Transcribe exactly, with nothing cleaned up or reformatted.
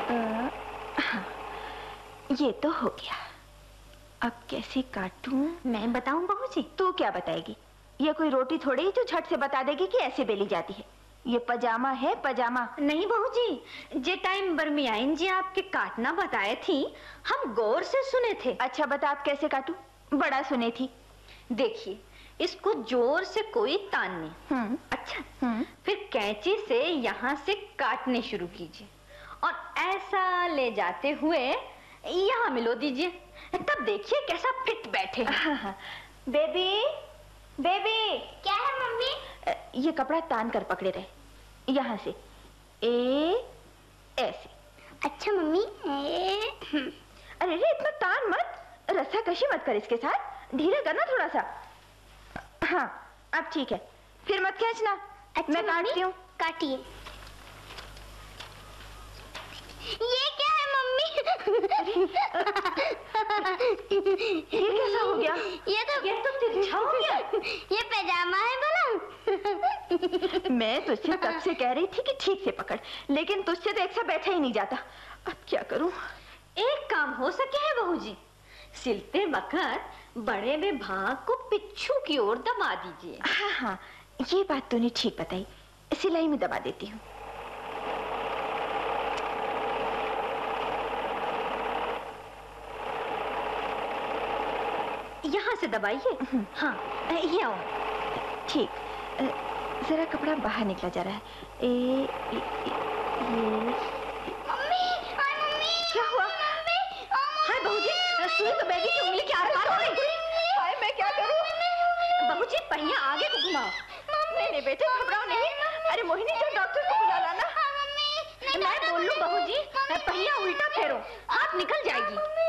हाँ, ये तो हो गया। अब कैसे काटूं? मैं बताऊं बहू जी? तू क्या बताएगी? ये कोई रोटी थोड़ी ही जो झट से बता देगी कि ऐसे बेली जाती है। ये पजामा है, पजामा। नहीं बहू जी, जे टाइम बरमियाइन जी आपके काटना बताए थी, हम गौर से सुने थे। अच्छा बता, आप कैसे काटूं? बड़ा सुने थी। देखिए, इसको जोर से कोई तान नहीं। अच्छा, हुँ? फिर कैंची से यहाँ से काटने शुरू कीजिए और ऐसा ले जाते हुए यहाँ मिलो दीजिए, तब देखिए कैसा फिट बैठे। हाँ हाँ। Baby, baby. क्या है मम्मी? ये कपड़ा तान कर पकड़े रहे, यहाँ से ए ऐसे। अच्छा मम्मी। ए, अरे रे, इतना तान मत, रस्सा कशी मत कर इसके साथ, धीरे करना थोड़ा सा। हाँ अब ठीक है, फिर मत खींचना। अच्छा मैं काटती हूँ। काटिए। ये क्या है मम्मी? ये कैसा हो गया? ये तो ये तो तिरछा हो गया। ये पैजामा है भला। मैं तुझसे तब से कह रही थी कि ठीक से पकड़, लेकिन तुझसे तो एक सा बैठा ही नहीं जाता। अब क्या करूं? एक काम हो सके है बहू जी, सिलते वक्त बड़े में भाग को पिच्छू की ओर दबा दीजिए। हाँ हाँ, ये बात तूने ठीक बताई, सिलाई में दबा देती हूँ। यहाँ से दबाइए। हाँ, ये आओ। ठीक, जरा कपड़ा बाहर निकला जा रहा है। ए, ए, ए, ये मम्मी, हाय मम्मी। क्या हुआ? हाय बहू जी, सुई तो बेबी की उंगली के आर-पार हो रही। हाय, मैं क्या करूं? बहू जी, पहिया आगे को घुमाओ। नहीं नहीं बेटे, घबराओ नहीं। अरे मोहिनी, जो डॉक्टर को बुला लाना। मैं बोल लूं बहू जी, पहिया उल्टा फेरो, हाथ निकल जाएगी।